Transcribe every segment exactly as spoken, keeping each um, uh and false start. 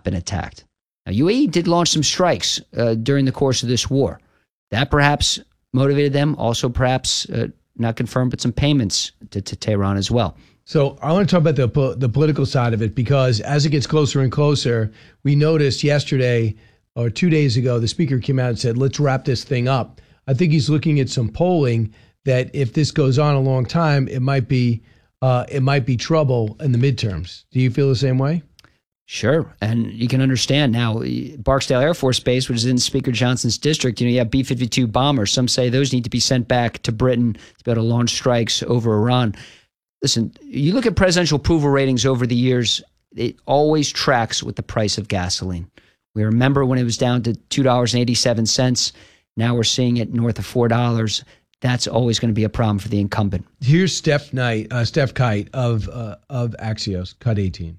been attacked. Now, U A E did launch some strikes uh, during the course of this war. That perhaps motivated them. Also, perhaps uh, not confirmed, but some payments to, to Tehran as well. So I want to talk about the the political side of it, because as it gets closer and closer, we noticed yesterday or two days ago, the speaker came out and said, let's wrap this thing up. I think he's looking at some polling that if this goes on a long time, it might be uh, it might be trouble in the midterms. Do you feel the same way? Sure. And you can understand now, Barksdale Air Force Base, which is in Speaker Johnson's district, you know, you have B fifty-two bombers. Some say those need to be sent back to Britain to be able to launch strikes over Iran. Listen, you look at presidential approval ratings over the years, it always tracks with the price of gasoline. We remember when it was down to two dollars and eighty-seven cents. Now we're seeing it north of four dollars. That's always going to be a problem for the incumbent. Here's Steph Knight, uh, Steph Kite of, uh, of Axios, Cut eighteen.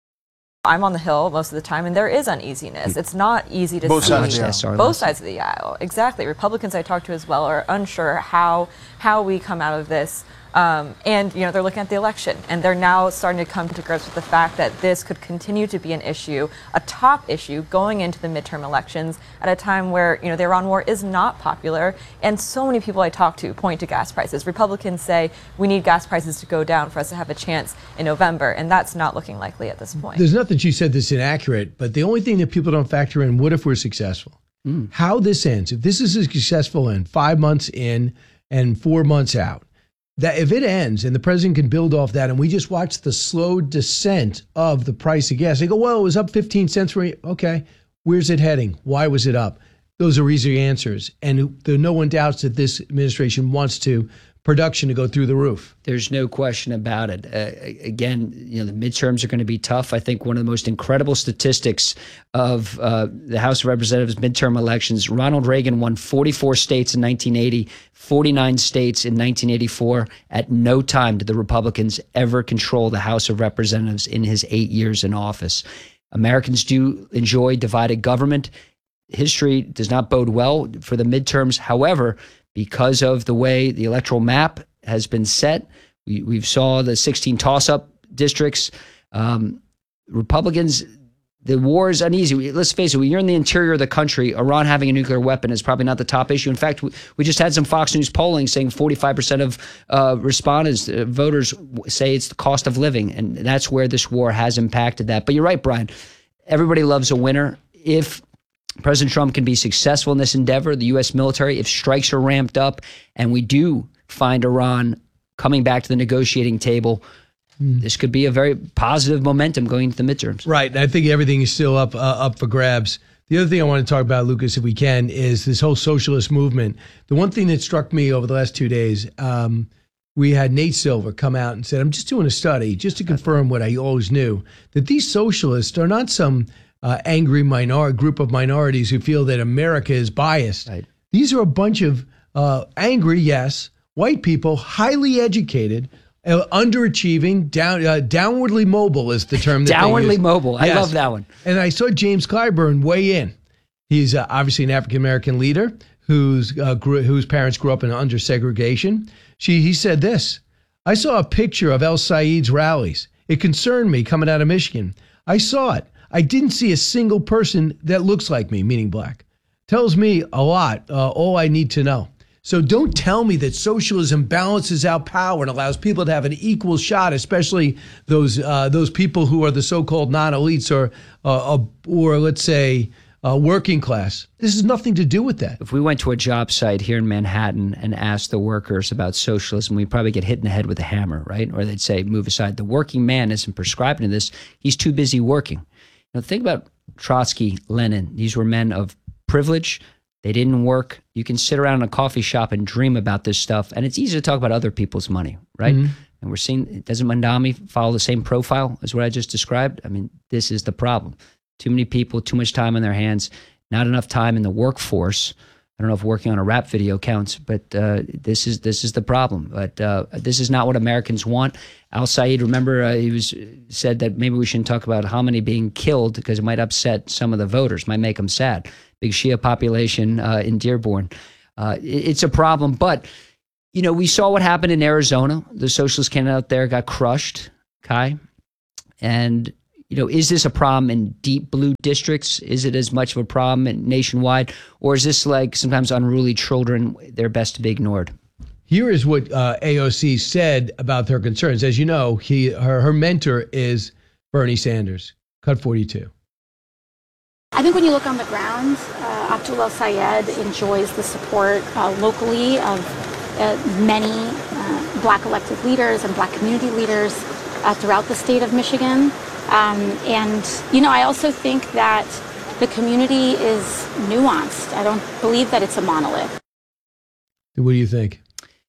I'm on the Hill most of the time, and there is uneasiness. It's not easy to Both see sides of the aisle. Both sides of the aisle. Exactly. Republicans I talk to as well are unsure how how we come out of this. Um, and, you know, they're looking at the election, and they're now starting to come to grips with the fact that this could continue to be an issue, a top issue going into the midterm elections at a time where, you know, the Iran war is not popular. And so many people I talk to point to gas prices. Republicans say we need gas prices to go down for us to have a chance in November, and that's not looking likely at this point. There's nothing she said that's inaccurate, but the only thing that people don't factor in, what if we're successful? Mm. How this ends, if this is a successful end, five months in and four months out, that if it ends and the president can build off that, and we just watch the slow descent of the price of gas, they go, well, it was up fifteen cents. For okay, where's it heading? Why was it up? Those are easy answers. And there, no one doubts that this administration wants to production to go through the roof. There's no question about it. Uh, again, you know, the midterms are going to be tough. I think one of the most incredible statistics of uh, the House of Representatives midterm elections, Ronald Reagan won forty-four states in nineteen eighty, forty-nine states in nineteen eighty-four. At no time did the Republicans ever control the House of Representatives in his eight years in office. Americans do enjoy divided government. History does not bode well for the midterms. However, because of the way the electoral map has been set, we we saw the sixteen toss-up districts. Um, Republicans, the war is uneasy. Let's face it, when you're in the interior of the country, Iran having a nuclear weapon is probably not the top issue. In fact, we, we just had some Fox News polling saying forty-five percent of uh, respondents, uh, voters, say it's the cost of living, and that's where this war has impacted that. But you're right, Brian. Everybody loves a winner. If President Trump can be successful in this endeavor, the U S military, if strikes are ramped up and we do find Iran coming back to the negotiating table, mm. this could be a very positive momentum going into the midterms. Right. And I think everything is still up uh, up for grabs. The other thing I want to talk about, Lucas, if we can, is this whole socialist movement. The one thing that struck me over the last two days, um, we had Nate Silver come out and said, I'm just doing a study just to confirm what I always knew, that these socialists are not some Uh, angry minor group of minorities who feel that America is biased. Right. These are a bunch of uh, angry, yes, white people, highly educated, uh, underachieving, down, uh, downwardly mobile is the term. That downwardly mobile. I yes. love that one. And I saw James Clyburn weigh in. He's uh, obviously an African-American leader whose uh, grew, whose parents grew up in under segregation. She, he said this, I saw a picture of El Said's rallies. It concerned me coming out of Michigan. I saw it. I didn't see a single person that looks like me, meaning black. Tells me a lot, uh, all I need to know. So don't tell me that socialism balances out power and allows people to have an equal shot, especially those uh, those people who are the so-called non-elites or, uh, or let's say, uh, working class. This has nothing to do with that. If we went to a job site here in Manhattan and asked the workers about socialism, we'd probably get hit in the head with a hammer, right? Or they'd say, move aside. The working man isn't prescribing to this. He's too busy working. Now, think about Trotsky, Lenin. These were men of privilege. They didn't work. You can sit around in a coffee shop and dream about this stuff, and it's easy to talk about other people's money, right? Mm-hmm. And we're seeing, doesn't Mandami follow the same profile as what I just described? I mean, this is the problem. Too many people, too much time on their hands, not enough time in the workforce. I don't know if working on a rap video counts, but uh, this is this is the problem. But uh, this is not what Americans want. Al Said, remember, uh, he was said that maybe we shouldn't talk about Khamenei being killed because it might upset some of the voters, might make them sad. Big Shia population uh, in Dearborn. Uh, it, it's a problem. But, you know, we saw what happened in Arizona. The socialist candidate out there got crushed, Kai. And you know, is this a problem in deep blue districts? Is it as much of a problem in nationwide? Or is this like sometimes unruly children, they're best to be ignored? Here is what uh, A O C said about their concerns. As you know, he her, her mentor is Bernie Sanders. Cut forty-two. I think when you look on the ground, uh, Abdul El-Sayed enjoys the support uh, locally of uh, many uh, black elected leaders and black community leaders uh, throughout the state of Michigan. Um, and, you know, I also think that the community is nuanced. I don't believe that it's a monolith. What do you think?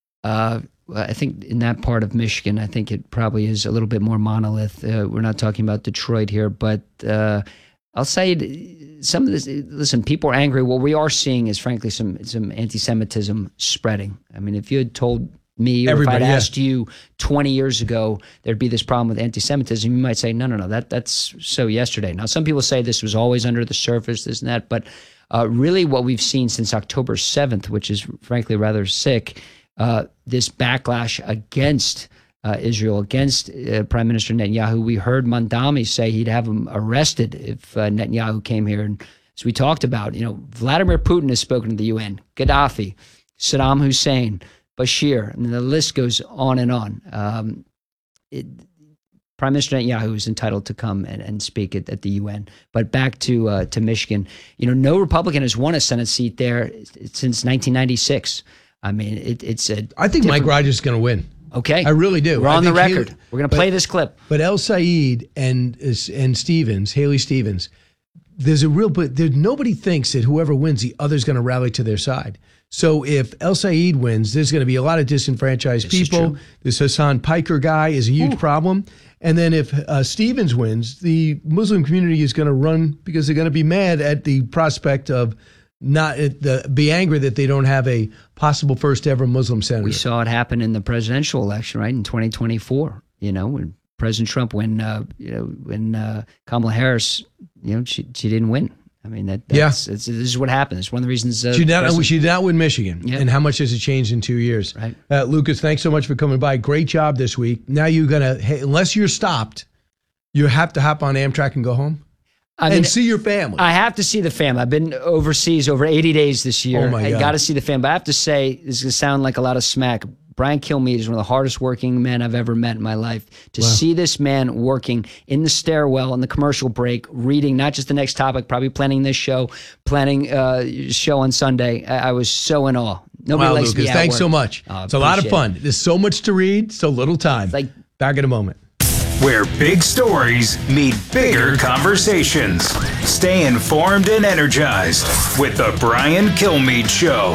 Uh, I think in that part of Michigan, I think it probably is a little bit more monolith. Uh, we're not talking about Detroit here, but uh, I'll say some of this. Listen, people are angry. What we are seeing is, frankly, some some anti-Semitism spreading. I mean, if you had told me, or Everybody, if I'd yeah. asked you twenty years ago there'd be this problem with anti-Semitism, you might say, no, no, no, that that's so yesterday. Now, some people say this was always under the surface, this and that, but uh, really what we've seen since October seventh, which is frankly rather sick, uh, this backlash against uh, Israel, against uh, Prime Minister Netanyahu. We heard Mandami say he'd have him arrested if uh, Netanyahu came here. And as we talked about, you know, Vladimir Putin has spoken to the U N, Gaddafi, Saddam Hussein, Bashir, and the list goes on and on. Um, it, Prime Minister Netanyahu is entitled to come and, and speak at, at the U N. But back to uh, to Michigan, you know, no Republican has won a Senate seat there since nineteen ninety-six. I mean, it, it's a. I think Mike Rogers is going to win. Okay, I really do. We're I on the think record. Haley, We're going to play this clip. But El-Sayed and and Stevens, Haley Stevens, there's a real. But there, nobody thinks that whoever wins, the other's going to rally to their side. So if El-Sayed wins, there's going to be a lot of disenfranchised this people. This Hassan Piker guy is a huge Ooh. problem. And then if uh, Stevens wins, the Muslim community is going to run because they're going to be mad at the prospect of not at the be angry that they don't have a possible first ever Muslim senator. We saw it happen in the presidential election, right, in twenty twenty-four. You know, when President Trump, when uh, you know, when uh, Kamala Harris, you know, she she didn't win. I mean, that that's, yeah. it's, this is what happened. It's one of the reasons. Uh, she, did not, she did not win Michigan. Yep. And how much has it changed in two years? Right. Uh, Lucas, thanks so much for coming by. Great job this week. Now you're going to, hey, unless you're stopped, you have to hop on Amtrak and go home I and mean, see your family. I have to see the family. I've been overseas over eighty days this year. Oh my I God. got to see the family. But I have to say, this is going to sound like a lot of smack. Brian Kilmeade is one of the hardest working men I've ever met in my life. To wow. see this man working in the stairwell on the commercial break, reading not just the next topic, probably planning this show, planning uh show on Sunday. I, I was so in awe. Nobody wow, likes Lucas, me thanks work. so much. Oh, it's a lot of fun. It. There's so much to read, so little time. Like, back in a moment. Where big stories meet bigger conversations. Stay informed and energized with the Brian Kilmeade Show.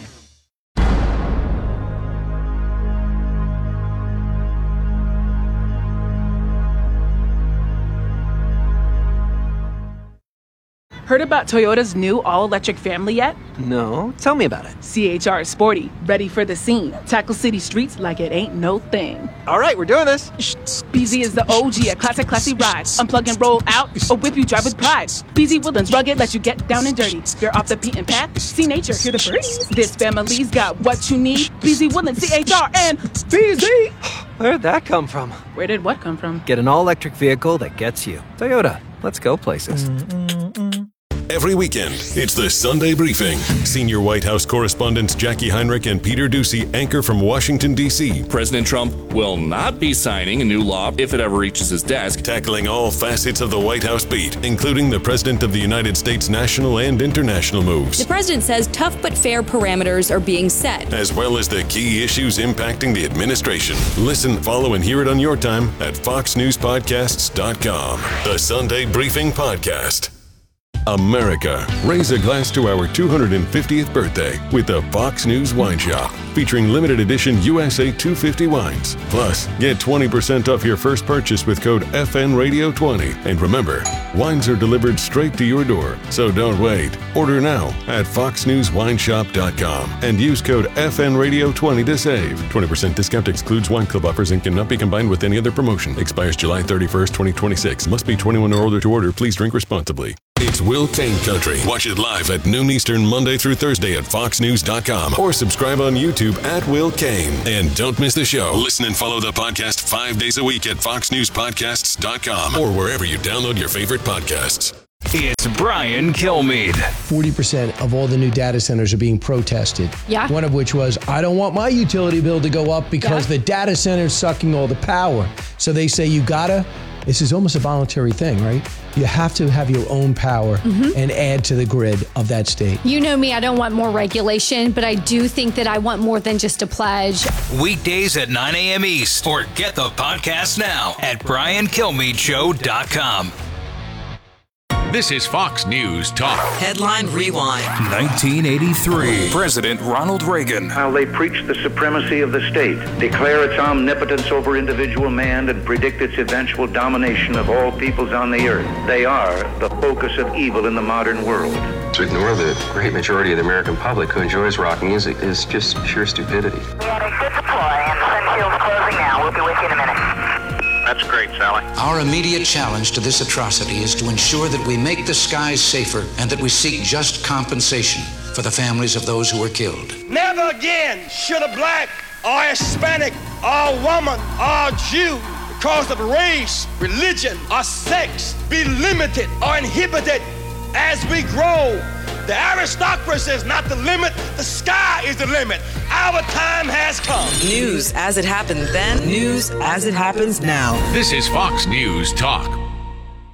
Heard about Toyota's new all-electric family yet? No, tell me about it. C H R is sporty, ready for the scene. Tackle city streets like it ain't no thing. All right, we're doing this. B Z is the O G, a classic, classy ride. Unplug and roll out, or whip you drive with pride. B Z Woodlands rugged, let you get down and dirty. You're off the beaten path, see nature, hear the birds. This family's got what you need. B Z Woodlands, C H R, and B Z. Where'd that come from? Where did what come from? Get an all-electric vehicle that gets you. Toyota, let's go places. Every weekend, it's the Sunday Briefing. Senior White House correspondents Jackie Heinrich and Peter Doocy anchor from Washington, D C President Trump will not be signing a new law if it ever reaches his desk. Tackling all facets of the White House beat, including the President of the United States national and international moves. The president says tough but fair parameters are being set, as well as the key issues impacting the administration. Listen, follow, and hear it on your time at fox news podcasts dot com. The Sunday Briefing Podcast. America, raise a glass to our two hundred fiftieth birthday with the Fox News Wine Shop, featuring limited edition U S A two fifty wines. Plus, get twenty percent off your first purchase with code F N Radio twenty. And remember, wines are delivered straight to your door, so don't wait. Order now at fox news wine shop dot com and use code F N Radio twenty to save. twenty percent discount excludes wine club offers and cannot be combined with any other promotion. Expires July thirty-first, twenty twenty-six. Must be twenty-one or older to order. Please drink responsibly. It's Will Kane Country. Watch it live at noon Eastern Monday through Thursday at fox news dot com or subscribe on YouTube at Will Kane. And don't miss the show. Listen and follow the podcast five days a week at fox news podcasts dot com or wherever you download your favorite podcasts. It's Brian Kilmeade. forty percent of all the new data centers are being protested. Yeah. One of which was, I don't want my utility bill to go up because Yeah. the data center is sucking all the power. So they say you gotta, this is almost a voluntary thing, right? You have to have your own power Mhm. and add to the grid of that state. You know me, I don't want more regulation, but I do think that I want more than just a pledge. Weekdays at nine a.m. East. Or get the podcast now at brian kilmeade show dot com. This is Fox News Talk. Headline Rewind. nineteen eighty-three. President Ronald Reagan. How they preach the supremacy of the state, declare its omnipotence over individual man, and predict its eventual domination of all peoples on the earth. They are the focus of evil in the modern world. To ignore the great majority of the American public who enjoys rock music is just pure stupidity. We had a good deploy, and the sun shield's closing now. We'll be with you in a minute. That's great, Sally. Our immediate challenge to this atrocity is to ensure that we make the skies safer and that we seek just compensation for the families of those who were killed. Never again should a black or Hispanic or woman or Jew, because of race, religion, or sex, be limited or inhibited as we grow. The aristocracy is not the limit, the sky is the limit. Our time has come. News as it happened then, news as it happens now. This is Fox News Talk.